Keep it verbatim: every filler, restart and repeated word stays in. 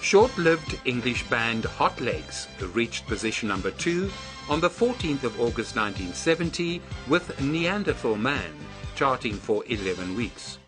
Short-lived English band Hot Legs reached position number two on the fourteenth of August nineteen seventy with Neanderthal Man, charting for eleven weeks.